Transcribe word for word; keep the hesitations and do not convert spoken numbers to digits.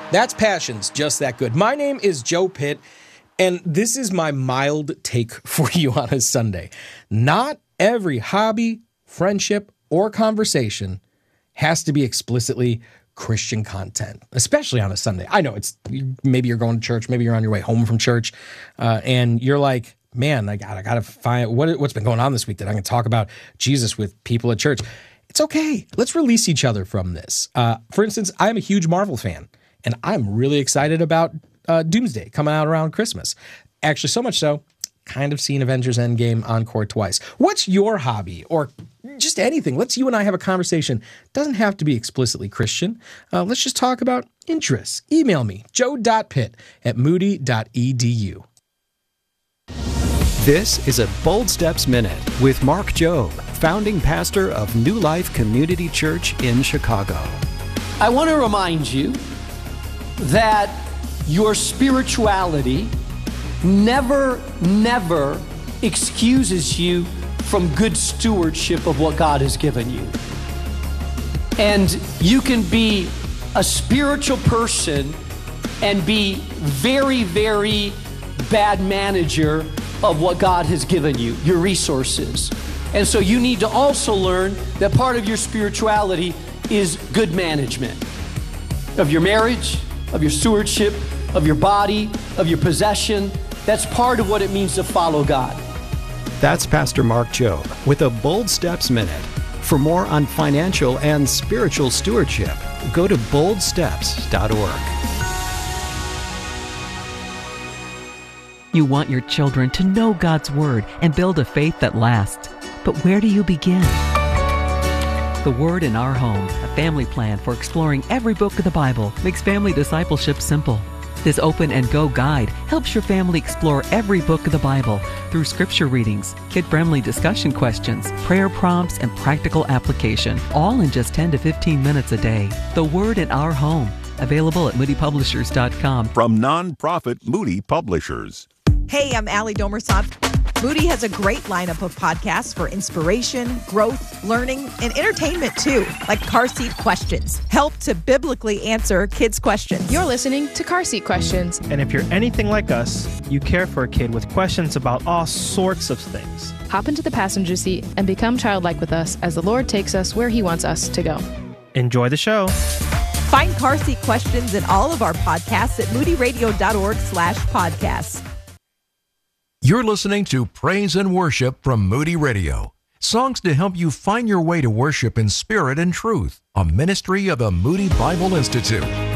That's Passions, Just That Good. My name is Joe Pitt, and this is my mild take for you on a Sunday. Not every hobby, friendship, or conversation has to be explicitly Christian content, especially on a Sunday. I know it's maybe you're going to church, maybe you're on your way home from church, uh, and you're like, man, I got I got to find what what's been going on this week that I can talk about Jesus with people at church. It's okay. Let's release each other from this. Uh, for instance, I'm a huge Marvel fan. And I'm really excited about uh, Doomsday coming out around Christmas. Actually, so much so, kind of seen Avengers Endgame encore twice. What's your hobby or just anything? Let's you and I have a conversation. Doesn't have to be explicitly Christian. Uh, let's just talk about interests. Email me, joe dot pitt at moody dot e d u. This is a Bold Steps Minute with Mark Jobe, founding pastor of New Life Community Church in Chicago. I want to remind you that your spirituality never, never excuses you from good stewardship of what God has given you. And you can be a spiritual person and be very, very bad manager of what God has given you, your resources. And so you need to also learn that part of your spirituality is good management of your marriage, of your stewardship, of your body, of your possession. That's part of what it means to follow God. That's Pastor Mark Jobe with a Bold Steps Minute. For more on financial and spiritual stewardship, go to bold steps dot org. You want your children to know God's Word and build a faith that lasts. But where do you begin? The Word in Our Home, a family plan for exploring every book of the Bible, makes family discipleship simple. This Open and Go guide helps your family explore every book of the Bible through scripture readings, kid-friendly discussion questions, prayer prompts, and practical application, all in just ten to fifteen minutes a day. The Word in Our Home, available at moody publishers dot com. From nonprofit Moody Publishers. Hey, I'm Allie Domersant. Moody has a great lineup of podcasts for inspiration, growth, learning, and entertainment too, like Car Seat Questions. Help to biblically answer kids' questions. You're listening to Car Seat Questions. And if you're anything like us, you care for a kid with questions about all sorts of things. Hop into the passenger seat and become childlike with us as the Lord takes us where He wants us to go. Enjoy the show. Find Car Seat Questions in all of our podcasts at moody radio dot org slash podcasts. You're listening to Praise and Worship from Moody Radio. Songs to help you find your way to worship in spirit and truth. A ministry of the Moody Bible Institute.